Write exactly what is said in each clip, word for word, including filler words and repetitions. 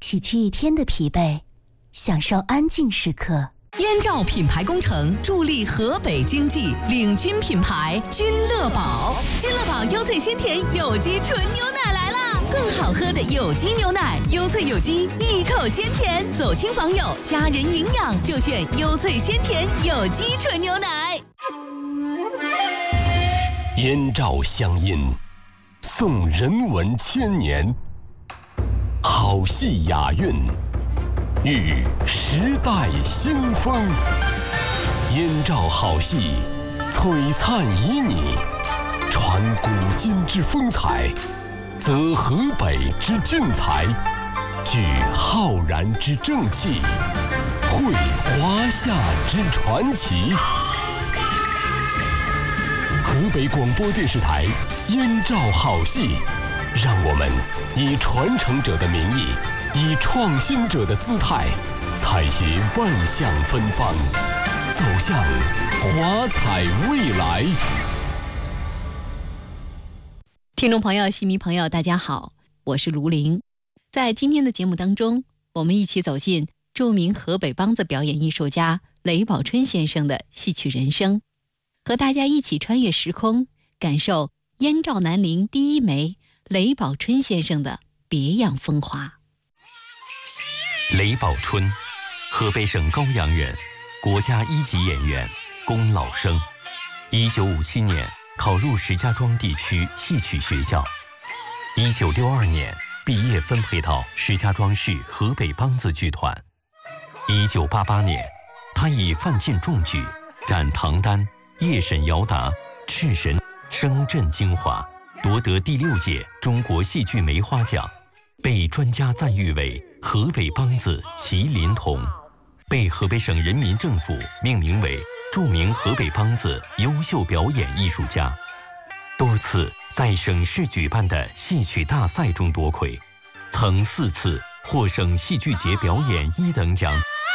洗去一天的疲惫，享受安静时刻。 燕赵品牌工程助力河北经济，领军品牌君乐宝。君乐宝优萃鲜甜有机纯牛奶来啦！更好喝的有机牛奶，优萃有机，一口鲜甜。走亲访友，家人营养，就选优萃鲜甜有机纯牛奶。 燕赵乡音，颂人文千年，好戏雅韵，遇时代新风。燕赵好戏，璀璨旖旎，传古今之风采，则河北之俊才，聚浩然之正气，绘华夏之传奇。河北广播电视台燕赵好戏，让我们以传承者的名义，以创新者的姿态，采撷万象芬芳，走向华彩未来。 听众朋友、戏迷朋友，大家好，我是卢玲。在今天的节目当中，我们一起走进著名河北梆子表演艺术家雷宝春先生的戏曲人生，和大家一起穿越时空，感受燕赵南陵第一梅雷宝春先生的别样风华。 雷宝春，河北省高阳人，国家一级演员，龚老生。一九五七年考入石家庄地区戏曲学校，一九六二年毕业分配到石家庄市河北梆子剧团。一九八八年，他以范进中举、展唐丹、叶沈尧达、赤神声震京华，夺得第六届中国戏剧梅花奖，被专家赞誉为河北梆子麒麟童，被河北省人民政府命名为著名河北梆子优秀表演艺术家，多次在省市举办的戏曲大赛中夺魁，曾四次获省戏剧节表演一等奖。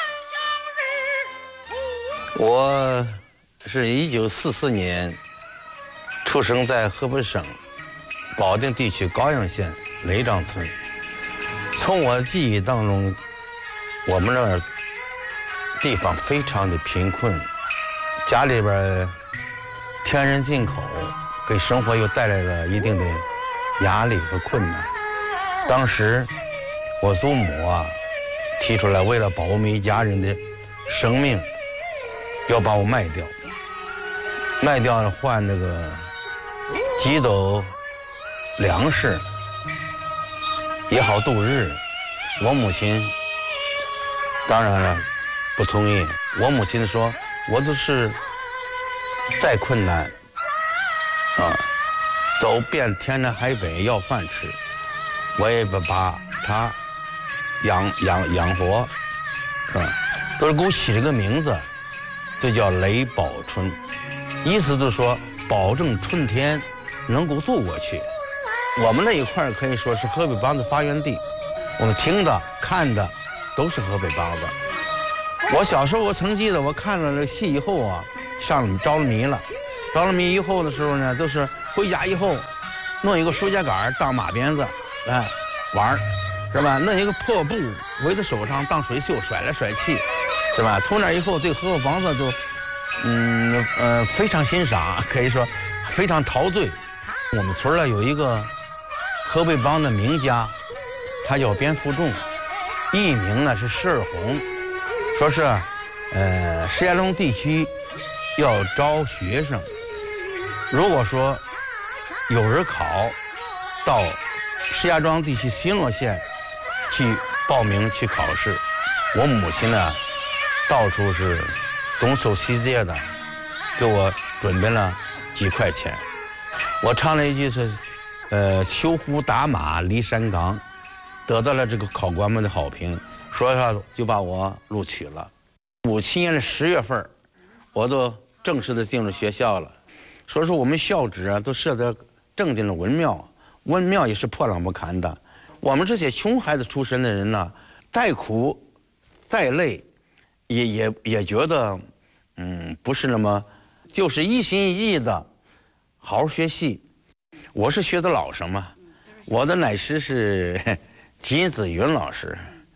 我是一九四四年出生在河北省保定地区高阳县雷张村。从我记忆当中，我们那儿地方非常的贫困，家里边天然进口，给生活又带来了一定的压力和困难。当时我祖母啊提出来，为了保我们一家人的生命，要把我卖掉，卖掉换那个几斗粮食也好度日。我母亲当然了不同意，我母亲说，我就是再困难啊，走遍天南海北要饭吃，我也不把他养养养活，是吧？都是给我起了个名字，这叫雷宝春，意思就是说保证春天能够度过去。我们那一块可以说是河北梆子发源地，我们听的看的都是河北梆子。我小时候我曾记得，我看了这戏以后啊，上了着了迷了，着了迷以后的时候呢，都是回家以后弄一个书架杆当马鞭子哎玩，是吧？弄一个破布围在手上当水袖甩来甩去，是吧？从那以后对河北梆子就嗯呃非常欣赏，可以说非常陶醉。我们村儿有一个河北梆的名家，他叫边福仲，艺名呢是石二红，说是呃石家庄地区要招学生，如果说有人考到石家庄地区新罗县去报名去考试，我母亲呢到处是东凑西借的给我准备了几块钱。我唱了一句是呃秋胡打马离山岗，得到了这个考官们的好评，说一下就把我录取了。五七年的十月份我都正式的进入学校了。说是我们校址啊都设在正经的文庙，文庙也是破烂不堪的。我们这些穷孩子出身的人呢，再苦再累也也也觉得嗯不是那么，就是一心一意的好好学习。我是学的老生嘛，我的奶师是金子云老师，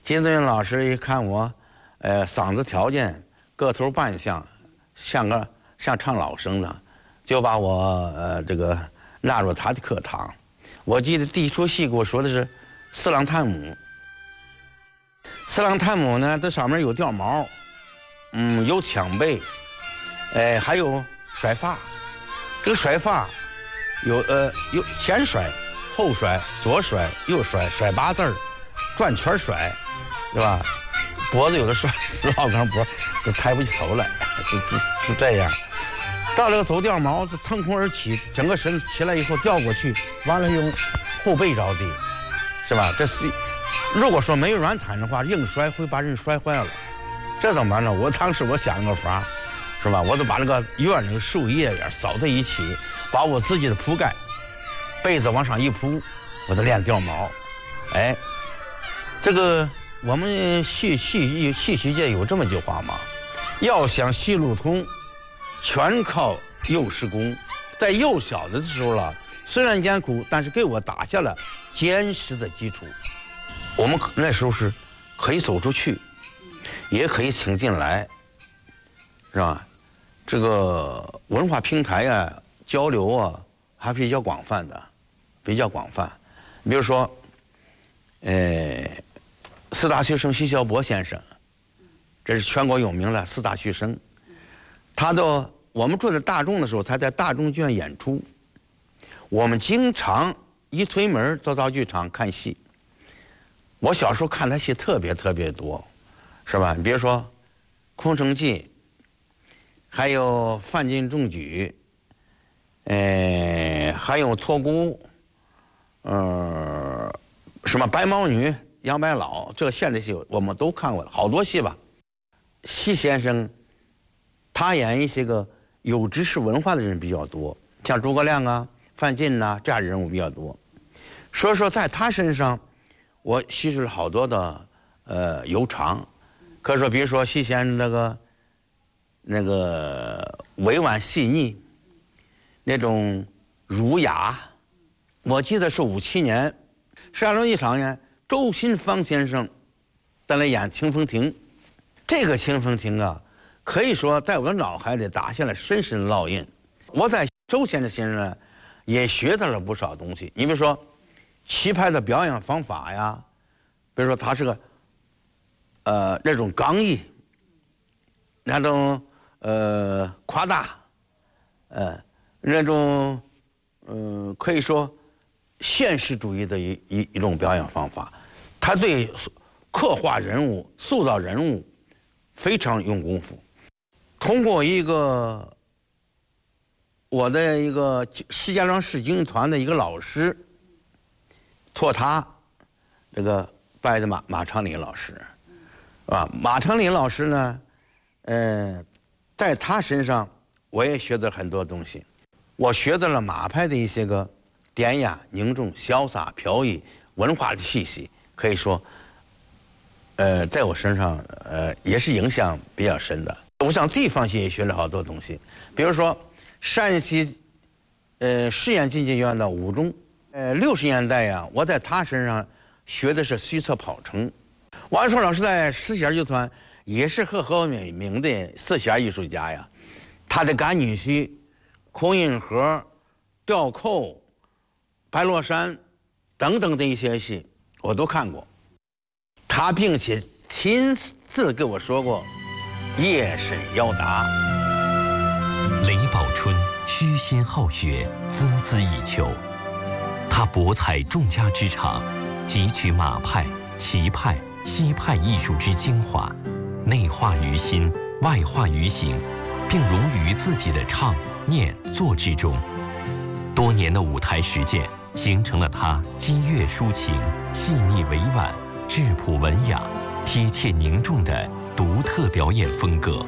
金尊老师一看我，呃，嗓子条件、个头扮相，像个像唱老生的，就把我呃这个纳入他的课堂。我记得第一出戏给我说的是《四郎探母》。四郎探母呢，这上面有掉毛，嗯，有抢背，哎，还有甩发。这个甩发有呃有前甩、后甩、左甩、右甩，甩八字儿，转圈甩，是吧？脖子有的甩死老根脖，都抬不起头来，就就就这样。到了个走掉毛，就腾空而起，整个身起来以后掉过去，完了用后背着地，是吧？这是如果说没有软毯的话，硬摔会把人摔坏了。这怎么办呢？我当时我想个法，是吧？我就把那个院那个树叶呀扫在一起，把我自己的铺盖、被子往上一铺，我就练掉毛。哎，这个我们戏戏戏曲界有这么句话吗？要想戏路通，全靠幼师功。在幼小的时候了，虽然艰苦，但是给我打下了坚实的基础。我们那时候是可以走出去，也可以请进来，是吧？这个文化平台啊，交流啊，还比较广泛的，比较广泛。比如说，呃，四大学生徐小波先生，这是全国有名的四大学生。他到我们住在大众的时候，他在大众剧院演出，我们经常一推门就到剧场看戏。我小时候看他戏特别特别多，是吧？你别说《空城计》，还有《范进中举》，呃，还有《托孤》，呃，什么《白毛女》《杨白劳》，这个现代戏我们都看过，好多戏吧。习先生，他演一些个有知识文化的人比较多，像诸葛亮啊、范进呐、啊、这样的人物比较多。所以说，在他身上，我吸收了好多的呃悠长。可以说，比如说习先生那个那个委婉细腻，那种儒雅。我记得是五七年，石家庄剧场呢，周新芳先生在那演《清风亭》，这个《清风亭》啊，可以说在我的脑海里打下了深深烙印。我在周先生先生呢，也学到了不少东西。你比如说，棋牌的表演方法呀，比如说他是个，呃，那种刚毅，那种呃夸大，呃，那种嗯、呃，可以说现实主义的一一一种表演方法。他对刻画人物、塑造人物非常用功夫。通过一个我的一个石家庄市京剧团的一个老师，托他这个拜的马马长林老师，是吧？马长林老师呢，呃，在他身上我也学到很多东西。我学到了马派的一些个典雅、凝重、潇洒、飘逸、文化的气息，可以说，呃，在我身上呃也是影响比较深的。我想地方戏也学了好多东西，比如说山西呃实验京剧院的武中，呃六十年代呀，我在他身上学的是虚策跑程。王顺老师在四弦剧团也是赫赫有名的四弦艺术家呀，他的赶女婿、空运河、吊扣、白罗山等等的一些戏我都看过。他并且亲自跟我说过夜审要答。 雷宝春虚心好学，孜孜以求。他博采众家之长，汲取马派、齐派、西派艺术之精华，内化于心，外化于形，并融于自己的唱、念、作之中。多年的舞台实践，形成了他激越抒情、细腻委婉、质朴文雅、贴切凝重的独特表演风格。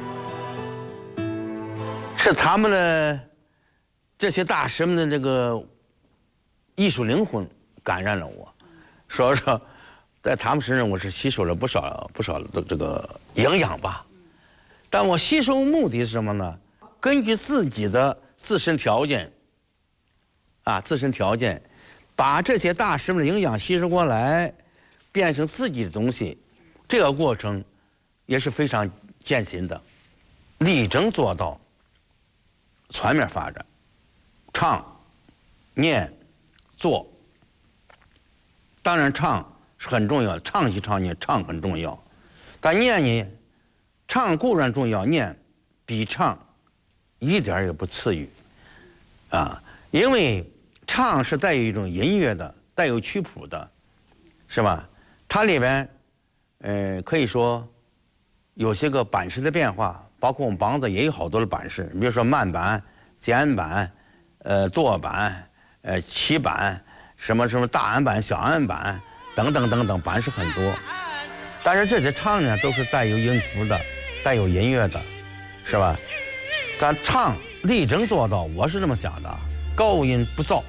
是他们的这些大师们的这个艺术灵魂感染了我，所以说在他们身上我是吸收了不少不少的这个营养吧。但我吸收目的是什么呢？根据自己的自身条件啊，自身条件，把这些大师们的营养吸收过来，变成自己的东西， 这个过程也是非常艰辛的，力争做到全面发展，唱、念、做。当然唱是很重要，唱一唱念唱很重要，但念呢，唱固然重要，念比唱一点也不次于，啊，因为唱是带有一种音乐的，带有曲谱的，是吧？它里边，呃，可以说有些个版式的变化，包括我们梆子也有好多的版式，你比如说慢板、简板、呃舵板、呃齐板，什么什么大按板、小按板等等等等，版式很多。但是这些唱呢，都是带有音符的，带有音乐的，是吧？咱唱力争做到，我是这么想的：高音不燥，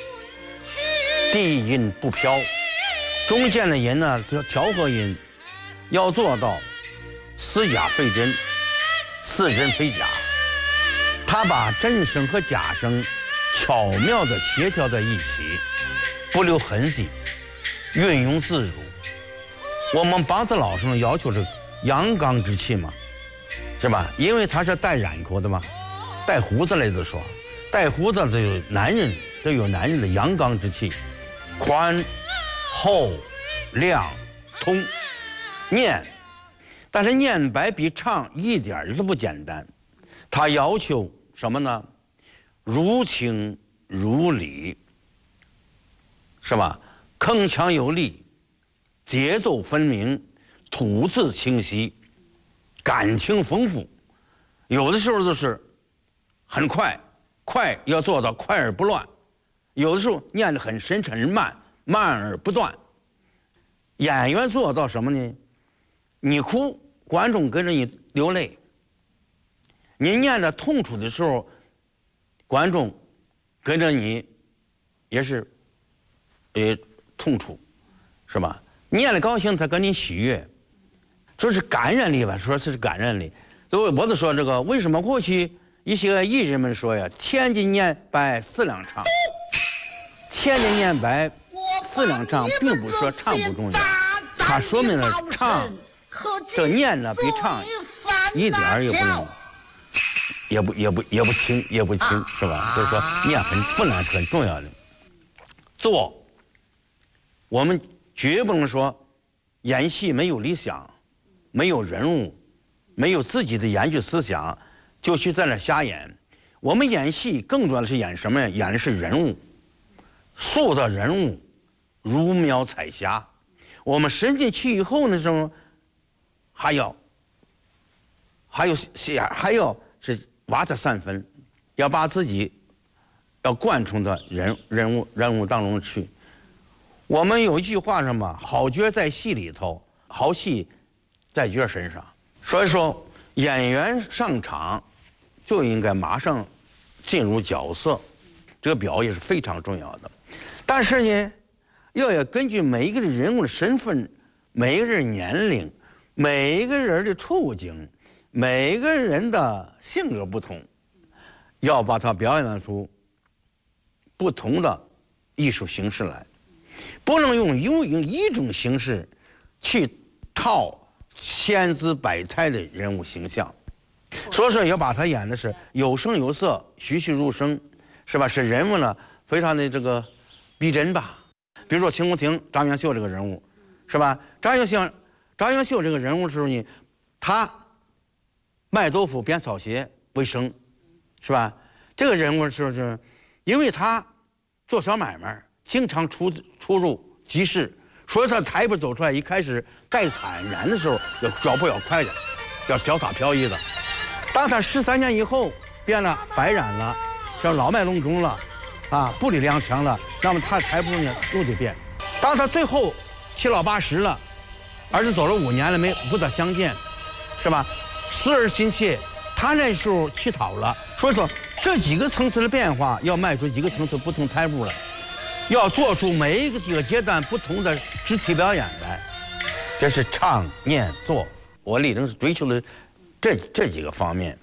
低音不飘，中间的音呢，调调和音要做到似假非真，似真非假。他把真声和假声巧妙地协调在一起，不留痕迹，运用自如。我们梆子老生要求是阳刚之气嘛，是吧？因为他是带染口的嘛，带胡子来的说，带胡子的有男人都有男人的阳刚之气，宽、厚、亮、通、念。但是念白比唱一点都不简单，他要求什么呢？如情如理，是吧？铿锵有力，节奏分明，吐字清晰，感情丰富。有的时候就是很快，快要做到快而不乱；有的时候念得很深沉慢，慢而不断。演员做到什么呢？你哭，观众跟着你流泪；你念得痛楚的时候，观众跟着你也是也痛楚，是吧？念得高兴，他跟你喜悦，这是感染力吧？说这是感染力。所以我就说这个，为什么过去一些艺人们说呀，千金念白四两唱，千金念白四两唱，并不是说唱不重要，它说明了唱这念呢比唱一点儿也不重要。也不也不也不轻也不轻，是吧？就是说念很分量是很重要的。做，我们绝不能说演戏没有理想，没有人物，没有自己的研究思想，就去在那瞎演。我们演戏更重要的是演什么呀？演的是人物，塑造人物，如描彩霞。我们伸进去以后呢，什么还要还有还要是挖它三分，要把自己要贯穿到人人物人物当中去。我们有一句话什么？好角在戏里头，好戏在角身上。所以说，演员上场就应该马上进入角色，这个表演是非常重要的。但是呢，要要根据每一个人物的身份、每一个人年龄、每一个人的处境。每个人的性格不同，要把它表演出不同的艺术形式来，不能用用用一种形式去套千姿百态的人物形象。所以说要把它演的是有声有色，栩栩如生，是吧？使人物呢非常的这个逼真吧。比如说清宫廷张元秀这个人物，是吧？张元秀张元秀这个人物的时候呢，他卖豆腐编草鞋为生，是吧？这个人物是不是？因为他做小买卖，经常出出入集市，所以他台步走出来，一开始带惨然的时候，要脚步要快点，要潇洒飘逸的。当他十三年以后变了白髯了，像老迈龙钟了，啊，步履踉跄了，那么他的台步呢又得变。当他最后七老八十了，儿子走了五年了没不得相见，是吧？思而心切，他那时候乞讨了，所以说这几个层次的变化，要迈出几个层次不同台步来，要做出每一个几个阶段不同的肢体表演来，这是唱念做。我力争是追求的这这几个方面。